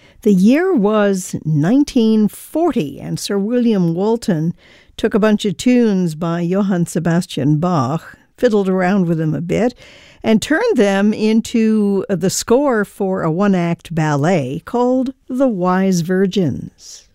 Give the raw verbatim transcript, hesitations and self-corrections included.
The year was nineteen forty, and Sir William Walton took a bunch of tunes by Johann Sebastian Bach, fiddled around with them a bit, and turned them into the score for a one-act ballet called The Wise Virgins.